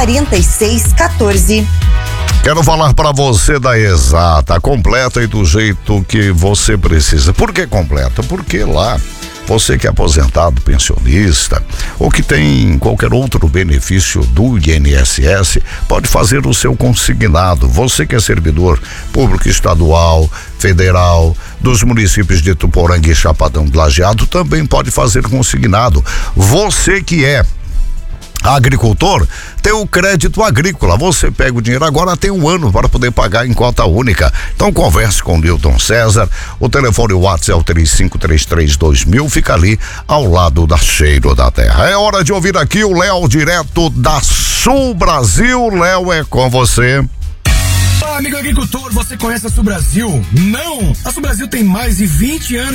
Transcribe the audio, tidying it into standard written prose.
4614. Quero falar para você da Exata, completa e do jeito que você precisa. Por que completa? Porque lá você que é aposentado, pensionista ou que tem qualquer outro benefício do INSS, pode fazer o seu consignado. Você que é servidor público estadual, federal, dos municípios de Tuporanga e Chapadão do Lajeado, também pode fazer consignado. Você que é agricultor, tem o crédito agrícola. Você pega o dinheiro agora, tem um ano para poder pagar em cota única. Então converse com o Newton César. O telefone WhatsApp é o 35332000, fica ali ao lado da Cheiro da Terra. É hora de ouvir aqui o Léo, direto da Sul Brasil. Léo, é com você. Fala, amigo agricultor, você conhece a Sul Brasil? Não! A Sul Brasil tem mais de 20 anos